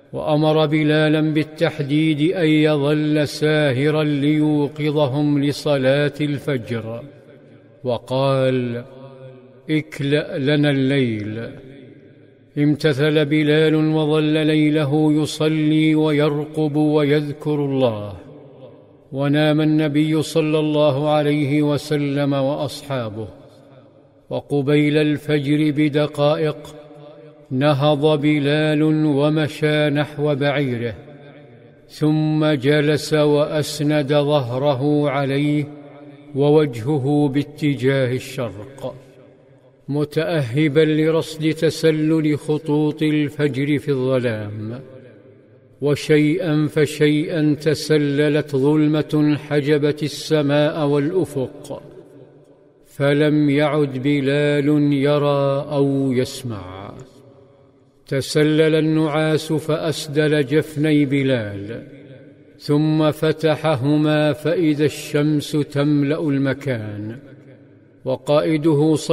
وأمر بلالا بالتحديد أن يظل ساهرا ليوقظهم لصلاة الفجر، وقال: اكلأ لنا الليل. امتثل بلال وظل ليله يصلي ويرقب ويذكر الله. ونام النبي صلى الله عليه وسلم وأصحابه، وقبيل الفجر بدقائق نهض بلال ومشى نحو بعيره، ثم جلس وأسند ظهره عليه ووجهه باتجاه الشرق، متأهبا لرصد تسلل خطوط الفجر في الظلام. وشيئا فشيئا تسللت ظلمة حجبت السماء والأفق، فلم يعد بلال يرى أو يسمع. تسلل النعاس فأسدل جفني بلال، ثم فتحهما فإذا الشمس تملأ المكان، وقائده